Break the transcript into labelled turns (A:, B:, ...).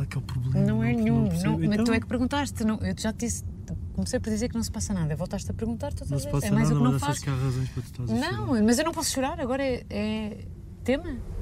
A: é que é o problema?
B: Não é nenhum.
A: percebo.
B: Mas
A: Então,
B: tu é que perguntaste. Não, eu já te disse. Comecei por dizer que não se passa nada. Voltaste a perguntar, tu
A: não
B: estás
A: se
B: a
A: passa
B: dizer. É mais
A: nada,
B: o que não
A: mas achas
B: faço.
A: que há razões para tu estás a chorar?
B: Não, mas eu não posso chorar. Agora é tema.